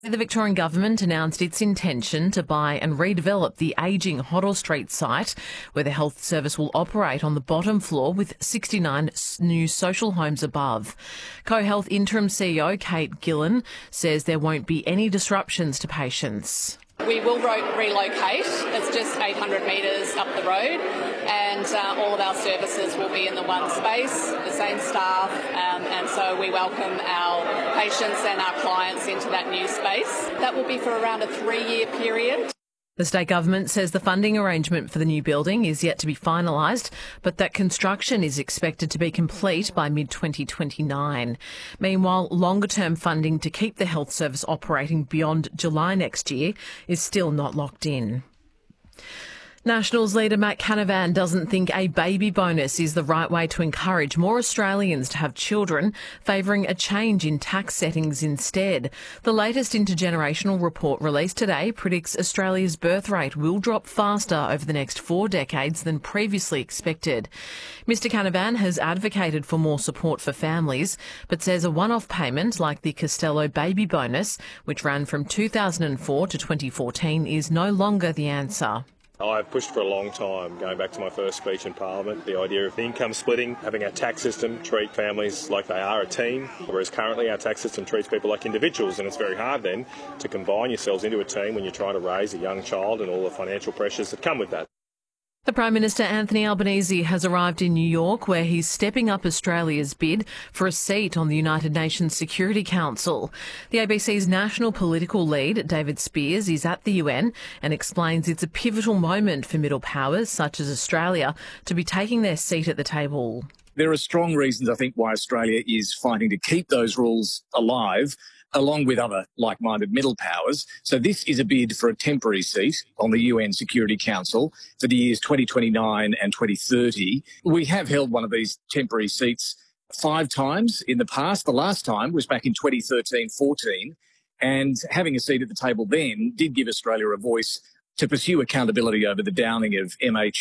The Victorian Government announced its intention to buy and redevelop the ageing Hoddle Street site, where the health service will operate on the bottom floor with 69 new social homes above. CoHealth Interim CEO Kate Gillen says there won't be any disruptions to patients. We will relocate. It's just 800 metres up the road, and all of our services will be in the one space, the same staff, and so we welcome our patients and our clients into that new space. That will be for around a 3-year period. The state government says the funding arrangement for the new building is yet to be finalised, but that construction is expected to be complete by mid-2029. Meanwhile, longer-term funding to keep the health service operating beyond July next year is still not locked in. Nationals leader Matt Canavan doesn't think a baby bonus is the right way to encourage more Australians to have children, favouring a change in tax settings instead. The latest intergenerational report released today predicts Australia's birth rate will drop faster over the next 4 decades than previously expected. Mr Canavan has advocated for more support for families, but says a one-off payment like the Costello baby bonus, which ran from 2004 to 2014, is no longer the answer. I've pushed for a long time, going back to my first speech in Parliament, the idea of income splitting, having our tax system treat families like they are a team, whereas currently our tax system treats people like individuals, and it's very hard then to combine yourselves into a team when you're trying to raise a young child and all the financial pressures that come with that. The Prime Minister Anthony Albanese has arrived in New York, where he's stepping up Australia's bid for a seat on the United Nations Security Council. The ABC's national political lead, David Spears, is at the UN and explains it's a pivotal moment for middle powers, such as Australia, to be taking their seat at the table. There are strong reasons, I think, why Australia is fighting to keep those rules alive, along with other like-minded middle powers. So this is a bid for a temporary seat on the UN Security Council for the years 2029 and 2030. We have held one of these temporary seats 5 times in the past. The last time was back in 2013-14, and having a seat at the table then did give Australia a voice to pursue accountability over the downing of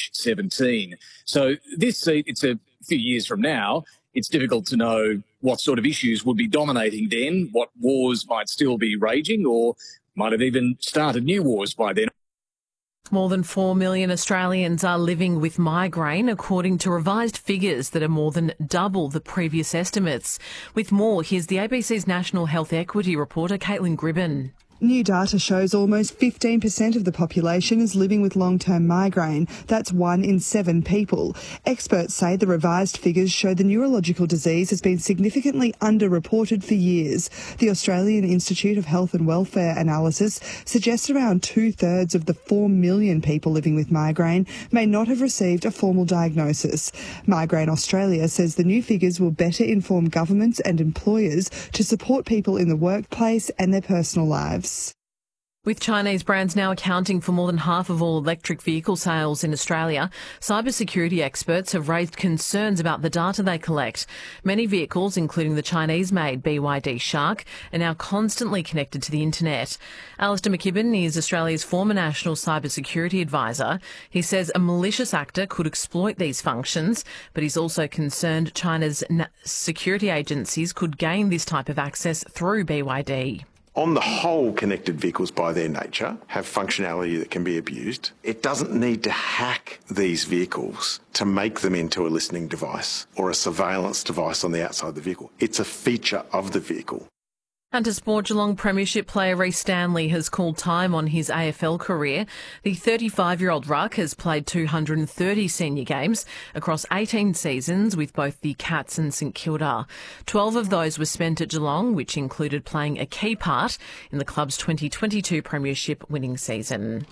MH17. So this seat, it's a few years from now. It's difficult to know what sort of issues would be dominating then, what wars might still be raging, or might have even started new wars by then. More than 4 million Australians are living with migraine, according to revised figures that are more than double the previous estimates. With more, here's the ABC's National Health Equity reporter, Caitlin Gribben. New data shows almost 15% of the population is living with long-term migraine. That's 1 in 7 people. Experts say the revised figures show the neurological disease has been significantly underreported for years. The Australian Institute of Health and Welfare analysis suggests around 2/3 of the 4 million people living with migraine may not have received a formal diagnosis. Migraine Australia says the new figures will better inform governments and employers to support people in the workplace and their personal lives. With Chinese brands now accounting for more than half of all electric vehicle sales in Australia, cybersecurity experts have raised concerns about the data they collect. Many vehicles, including the Chinese-made BYD Shark, are now constantly connected to the internet. Alistair McKibben is Australia's former National Cybersecurity Advisor. He says a malicious actor could exploit these functions, but he's also concerned China's security agencies could gain this type of access through BYD. On the whole, connected vehicles by their nature have functionality that can be abused. It doesn't need to hack these vehicles to make them into a listening device or a surveillance device on the outside of the vehicle. It's a feature of the vehicle. And to sport, Geelong Premiership player Rhys Stanley has called time on his AFL career. The 35-year-old ruck has played 230 senior games across 18 seasons with both the Cats and St Kilda. 12 of those were spent at Geelong, which included playing a key part in the club's 2022 Premiership winning season.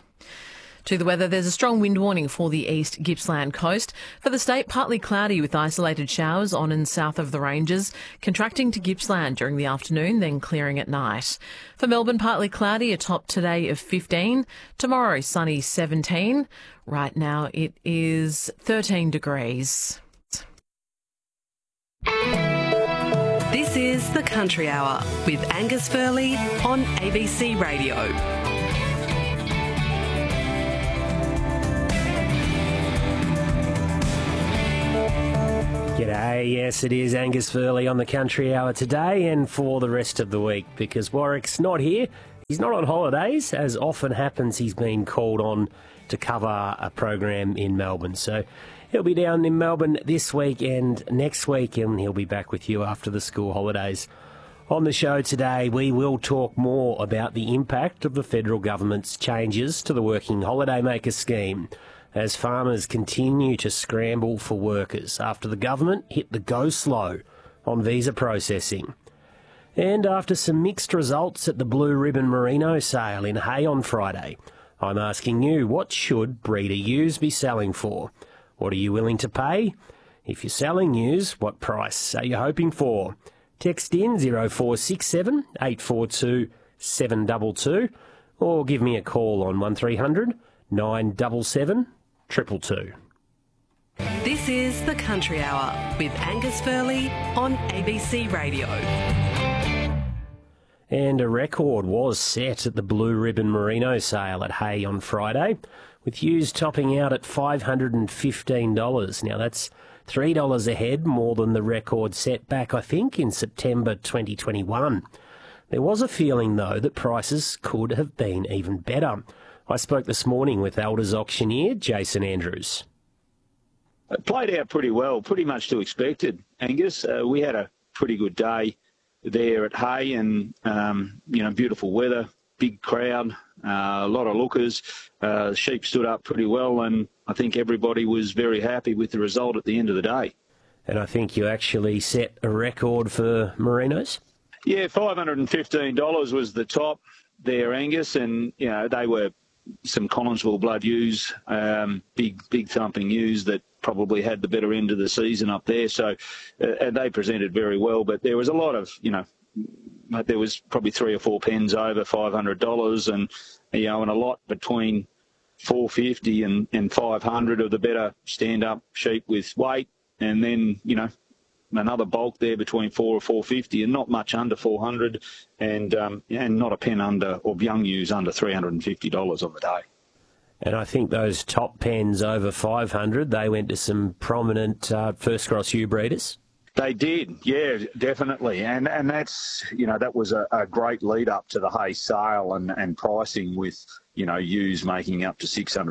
To the weather, there's a strong wind warning for the east Gippsland coast. For the state, partly cloudy with isolated showers on and south of the ranges, contracting to Gippsland during the afternoon, then clearing at night. For Melbourne, partly cloudy, a top today of 15. Tomorrow, sunny 17. Right now, it is 13 degrees. This is The Country Hour with Angus Furley on ABC Radio. G'day, yes it is Angus Furley on the Country Hour today and for the rest of the week because Warwick's not here. He's not on holidays. As often happens, he's been called on to cover a program in Melbourne. So he'll be down in Melbourne this week and next week, and he'll be back with you after the school holidays. On the show today, we will talk more about the impact of the federal government's changes to the Working Holidaymaker scheme as farmers continue to scramble for workers after the government hit the go slow on visa processing. And after some mixed results at the Blue Ribbon Merino sale in Hay on Friday, I'm asking you, what should breeder ewes be selling for? What are you willing to pay? If you're selling ewes, what price are you hoping for? Text in 0467 842 722 or give me a call on 1300 977 222. This is The Country Hour with Angus Furley on ABC Radio. And a record was set at the Blue Ribbon Merino sale at Hay on Friday, with ewes topping out at $515. Now that's $3 a head more than the record set back, I think, in September 2021. There was a feeling, though, that prices could have been even better. I spoke this morning with Elders auctioneer Jason Andrews. It played out pretty well, pretty much to expected, Angus. We had a pretty good day there at Hay and, beautiful weather, big crowd, a lot of lookers. Sheep stood up pretty well and I think everybody was very happy with the result at the end of the day. And I think you actually set a record for merinos? Yeah, $515 was the top there, Angus, and, they were some Collinsville blood ewes, big thumping ewes that probably had the better end of the season up there. So and they presented very well, but there was a lot of, there was probably 3 or 4 pens over $500 and, and a lot between $450 and $500 of the better stand-up sheep with weight. And then, another bulk there between $4 or $450 and not much under $400 and not a pen under, or young ewes under $350 on the day. And I think those top pens over 500, they went to some prominent first cross ewe breeders. They did, yeah, definitely. And that's, that was a great lead up to the Hay sale and pricing with, ewes making up to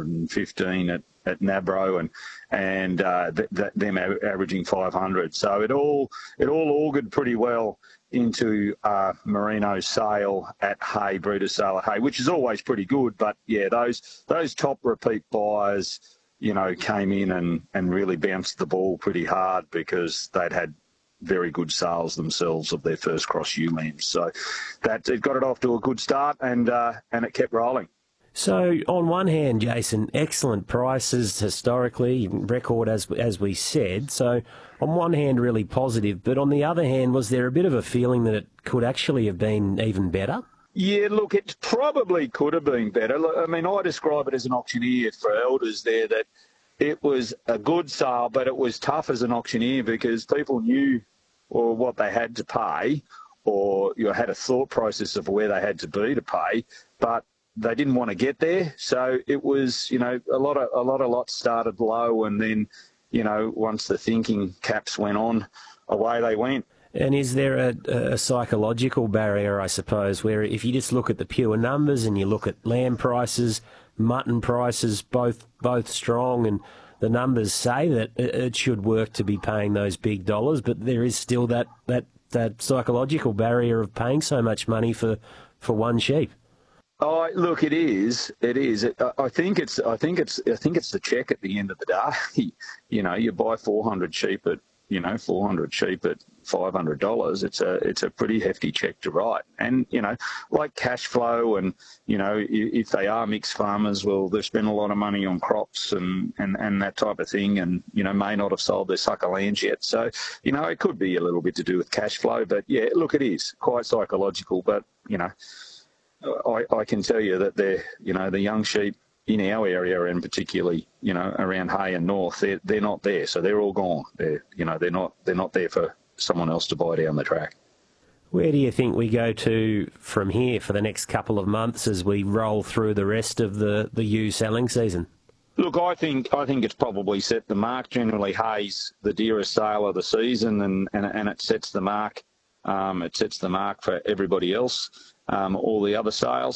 615 at Nabro and them averaging 500. So it all augured pretty well into Merino sale at Hay, breeder sale at Hay, which is always pretty good. But yeah, those top repeat buyers, came in and really bounced the ball pretty hard because they'd had very good sales themselves of their first cross ewe lambs. So that it got it off to a good start and it kept rolling. So on one hand, Jason, excellent prices historically, record as we said. So on one hand, really positive, but on the other hand, was there a bit of a feeling that it could actually have been even better? Yeah, look, it probably could have been better. I mean, I describe it as an auctioneer for Elders there that it was a good sale, but it was tough as an auctioneer because people knew what they had to pay or had a thought process of where they had to be to pay, but they didn't want to get there. So it was, a lot of lots started low and then, once the thinking caps went on, away they went. And is there a psychological barrier, I suppose, where if you just look at the pure numbers and you look at lamb prices, mutton prices, both strong, and the numbers say that it should work to be paying those big dollars, but there is still that psychological barrier of paying so much money for one sheep? Oh, look, it is. It is. I think it's the check at the end of the day. You buy 400 sheep at $500. It's a pretty hefty check to write. And like cash flow, and if they are mixed farmers, well, they've spent a lot of money on crops and that type of thing, and may not have sold their sucker lands yet. So it could be a little bit to do with cash flow. But yeah, look, it is quite psychological. But I can tell you that the young sheep in our area, and particularly around Hay and North, they're not there, so they're all gone. They're not there for someone else to buy down the track. Where do you think we go to from here for the next couple of months as we roll through the rest of the ewe selling season? Look, I think it's probably set the mark. Generally, Hay's the dearest sale of the season, and it sets the mark. It sets the mark for everybody else. all the other sales.